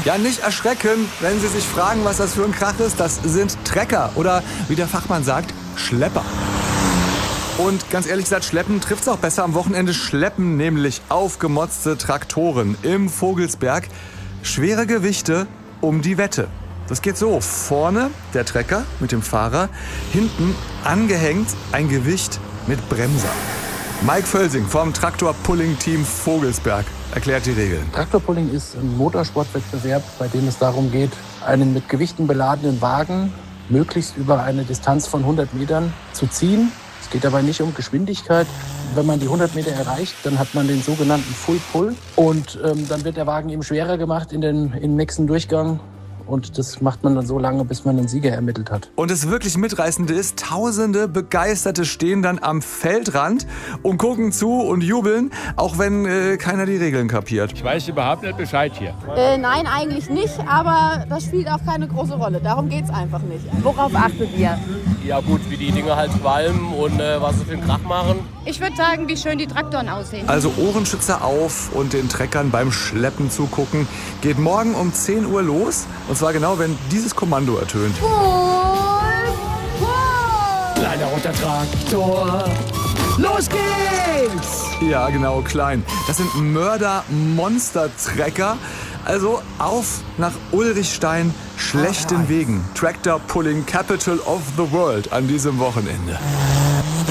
Ja, nicht erschrecken, wenn Sie sich fragen, was das für ein Krach ist. Das sind Trecker oder, wie der Fachmann sagt, Schlepper. Und ganz ehrlich gesagt, schleppen trifft's auch besser am Wochenende. Schleppen nämlich aufgemotzte Traktoren im Vogelsberg. Schwere Gewichte um die Wette. Das geht so. Vorne der Trecker mit dem Fahrer, hinten angehängt ein Gewicht mit Bremser. Mike Völsing vom Traktor-Pulling-Team Vogelsberg erklärt die Regeln. Traktorpulling ist ein Motorsportwettbewerb, bei dem es darum geht, einen mit Gewichten beladenen Wagen möglichst über eine Distanz von 100 Metern zu ziehen. Es geht dabei nicht um Geschwindigkeit. Wenn man die 100 Meter erreicht, dann hat man den sogenannten Full Pull. Und dann wird der Wagen eben schwerer gemacht im nächsten Durchgang. Und das macht man dann so lange, bis man einen Sieger ermittelt hat. Und das wirklich Mitreißende ist, tausende Begeisterte stehen dann am Feldrand und gucken zu und jubeln, auch wenn keiner die Regeln kapiert. Ich weiß überhaupt nicht Bescheid hier. Nein, eigentlich nicht, aber das spielt auch keine große Rolle. Darum geht's einfach nicht. Worauf achtet ihr? Ja gut, wie die Dinger halt qualmen und was sie für einen Krach machen. Ich würde sagen, wie schön die Traktoren aussehen. Also Ohrenschützer auf und den Treckern beim Schleppen zugucken. Geht morgen um 10 Uhr los. Und zwar genau, wenn dieses Kommando ertönt. Kleiner roter Traktor. Los geht's! Ja, genau, klein. Das sind Mörder-Monster-Trecker. Also auf nach Ulrichstein, schlechten Wegen. Tractor Pulling Capital of the World an diesem Wochenende.